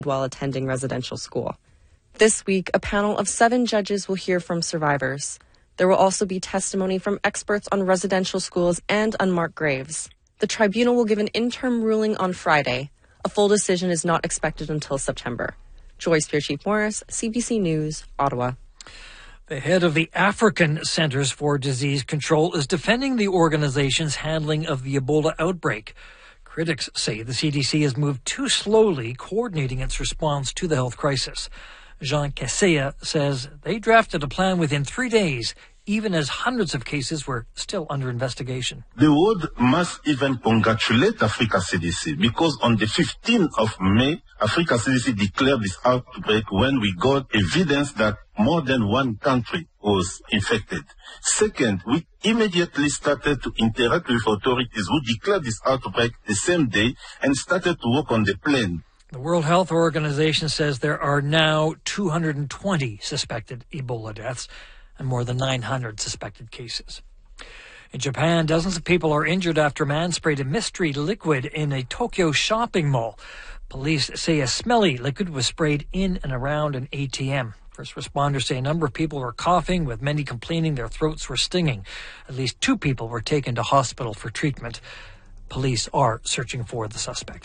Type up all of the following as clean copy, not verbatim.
while attending residential school. This week, a panel of 7 judges will hear from survivors. There will also be testimony from experts on residential schools and unmarked graves. The tribunal will give an interim ruling on Friday. A full decision is not expected until September. Joy Spear-Chief Morris, CBC News, Ottawa. The head of the African Centers for Disease Control is defending the organization's handling of the Ebola outbreak. Critics say the CDC has moved too slowly coordinating its response to the health crisis. Jean Kaseya says they drafted a plan within 3 days, even as hundreds of cases were still under investigation. The world must even congratulate Africa CDC because on the 15th of May, Africa CDC declared this outbreak when we got evidence that more than one country was infected. Second, we immediately started to interact with authorities who declared this outbreak the same day and started to work on the plan. The World Health Organization says there are now 220 suspected Ebola deaths and more than 900 suspected cases. In Japan, dozens of people are injured after a man sprayed a mystery liquid in a Tokyo shopping mall. Police say a smelly liquid was sprayed in and around an ATM. First responders say a number of people were coughing, with many complaining their throats were stinging. At least 2 people were taken to hospital for treatment. Police are searching for the suspect.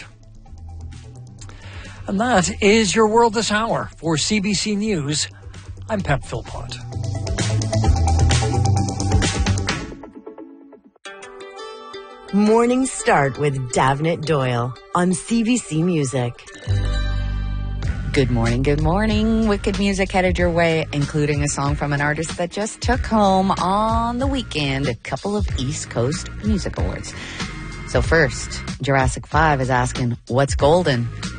And that is your world this hour. For CBC News, I'm Pep Philpott. Morning Start with Davnit Doyle on CBC Music. Good morning, good morning. Wicked music headed your way, including a song from an artist that just took home on the weekend a couple of East Coast Music Awards. So first, Jurassic 5 is asking, what's golden?